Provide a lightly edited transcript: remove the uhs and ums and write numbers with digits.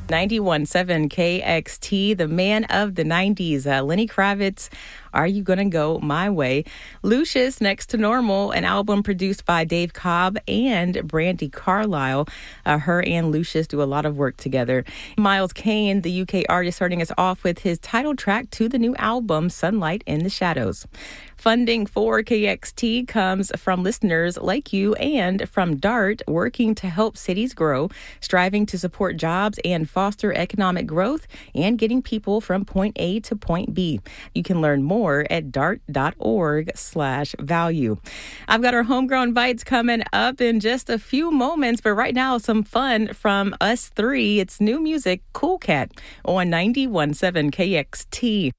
91.7 KXT, the man of the 90s, Lenny Kravitz, Are You Gonna Go My Way? Lucius, Next to Normal, an album produced by Dave Cobb and Brandy Carlisle. Her and Lucius do a lot of work together. Miles Kane, the UK artist, starting us off with his title track to the new album, Sunlight in the Shadows. Funding for KXT comes from listeners like you and from DART, working to help cities grow, striving to support jobs and foster economic growth, and getting people from point A to point B. You can learn more at dart.org/value. I've got our Homegrown Bites coming up in just a few moments, but right now, some fun from us three. It's new music, Cool Cat, on 91.7 KXT.